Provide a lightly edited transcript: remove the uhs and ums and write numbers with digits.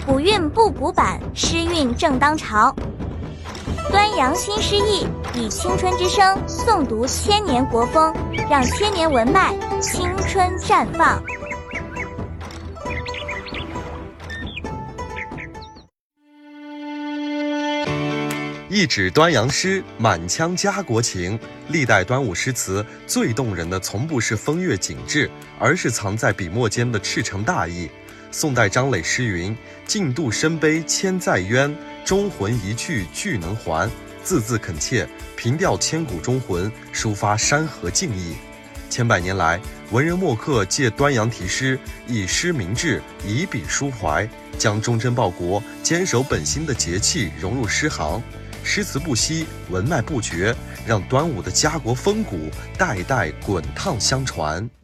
古韵不古板，诗韵正当朝。端阳新诗意，以青春之声诵读千年国风，让千年文脉青春绽放。 一纸端阳诗，满腔家国情。历代端午诗词最动人的，从不是风月景致，而是藏在笔墨间的赤诚大义。宋代张磊诗云：“尽度深悲千载冤，忠魂一去俱能还。”字字恳切，凭吊千古忠魂，抒发山河敬意。千百年来，文人墨客借端阳题诗，以诗明志，以笔抒怀，将忠贞报国、坚守本心的节气融入诗行。诗词不息，文脉不绝，让端午的家国风骨代代滚烫相传。